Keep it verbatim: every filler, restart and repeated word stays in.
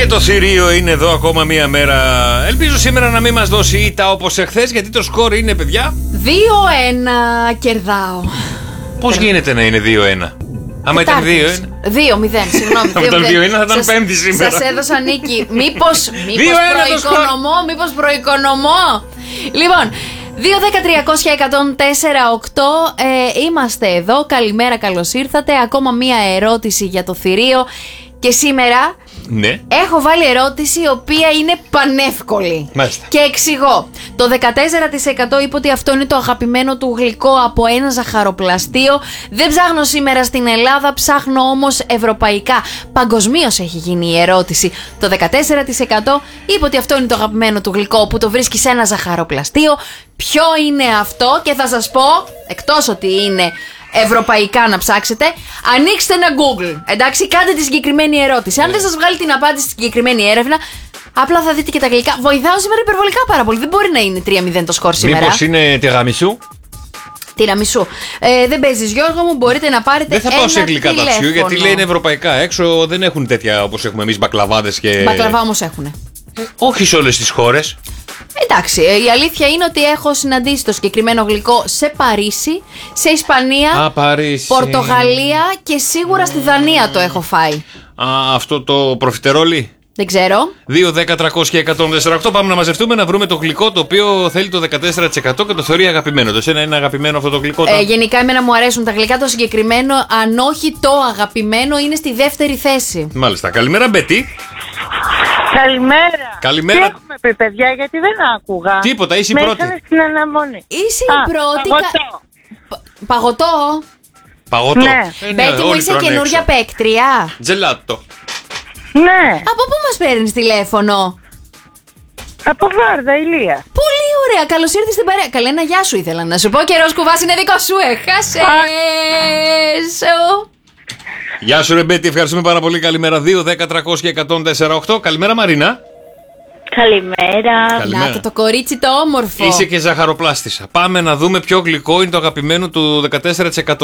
το θηρίο είναι εδώ ακόμα μία μέρα. Ελπίζω σήμερα να μην μας δώσει ήττα όπως εχθές, γιατί το σκορ είναι, παιδιά, δύο ένα κερδάω. Πώς γίνεται να είναι δύο ένα? Άμα ήταν δύο ένα. δύο μηδέν, συγγνώμη. Αν ήταν δύο ένα θα ήταν πέμπτη σήμερα. Σας έδωσα νίκη. Μήπως, μήπως δύο ένα το προοικονομώ, μήπως προοικονομώ. Λοιπόν, δύο δέκα τριακόσια εκατόν τέσσερα οκτώ, ε, είμαστε εδώ. Καλημέρα, καλώς ήρθατε. Ακόμα μία ερώτηση για το θηρίο. Και σήμερα ναι. έχω βάλει ερώτηση η οποία είναι πανεύκολη. Μάλιστα. Και εξηγώ. Το δεκατέσσερα τοις εκατό είπε ότι αυτό είναι το αγαπημένο του γλυκό από ένα ζαχαροπλαστείο. Δεν ψάχνω σήμερα στην Ελλάδα, ψάχνω όμως ευρωπαϊκά. Παγκοσμίως έχει γίνει η ερώτηση. Το δεκατέσσερα τοις εκατό είπε ότι αυτό είναι το αγαπημένο του γλυκό που το βρίσκει σε ένα ζαχαροπλαστείο. Ποιο είναι αυτό? Και θα σας πω, εκτός ότι είναι ευρωπαϊκά να ψάξετε, ανοίξτε ένα Google. Εντάξει, κάντε τη συγκεκριμένη ερώτηση. Αν δεν σας βγάλει την απάντηση στη συγκεκριμένη έρευνα, απλά θα δείτε και τα γλυκά. Βοηθάω σήμερα υπερβολικά πάρα πολύ. Δεν μπορεί να είναι τρία μηδέν το σκορ σήμερα. Μήπως είναι τιραμισού? Τιραμισού. Ε, δεν παίζεις, Γιώργο μου, μπορείτε να πάρετε ένα. Δεν θα πάω σε γλυκά τηλέφωνο. ταξιού, γιατί λέει είναι ευρωπαϊκά. Έξω δεν έχουν τέτοια όπως έχουμε εμείς, μπακλαβάδες και. Μπακλαβά όμως έχουνε. Ε, όχι σε όλες τις χώρες. Εντάξει, η αλήθεια είναι ότι έχω συναντήσει το συγκεκριμένο γλυκό σε Παρίσι, σε Ισπανία, Α, Παρίσι. Πορτογαλία και σίγουρα στη Δανία το έχω φάει. Α, αυτό το προφιτερόλι. Δεν ξέρω. δύο δέκα τριακόσια εκατόν τέσσερα οκτώ. Πάμε να μαζευτούμε να βρούμε το γλυκό το οποίο θέλει το δεκατέσσερα τοις εκατό και το θεωρεί αγαπημένο. Το εσένα είναι αγαπημένο αυτό το γλυκό? Ε, γενικά, εμένα μου αρέσουν τα γλυκά. Το συγκεκριμένο, αν όχι το αγαπημένο, είναι στη δεύτερη θέση. Μάλιστα. Καλημέρα, Μπέτη. Καλημέρα. Καλημέρα. Τι έχουμε πει, παιδιά, γιατί δεν άκουγα. Τίποτα, είσαι η Με πρώτη. είχαν στην αναμονή. Είσαι Α, η πρώτη. παγωτό. Πα- Παγωτό. Παγωτό. Ναι. Ε, Μπέτη μου, όλοι είσαι τρώνε καινούρια έξω. παίκτρια. Τζελάτο. Ναι, Από πού μας παίρνεις τηλέφωνο? από Βάρδα, Ηλία. Πολύ ωραία, καλώς ήρθες στην παρέα. Καλέ, ένα γεια σου ήθελα να σου πω. Καιρός κουβάς είναι δικό σου, έχασες. Γεια σου, ρε Μπέτη, ευχαριστούμε πάρα πολύ. Καλημέρα. δύο δέκα τριακόσια εκατόν τέσσερα οκτώ. Καλημέρα, Μαρίνα. Καλημέρα. Καλημέρα. Να το, το κορίτσι το όμορφο. Είσαι και ζαχαροπλάστησα. Πάμε να δούμε ποιο γλυκό είναι το αγαπημένο του δεκατέσσερα τοις εκατό.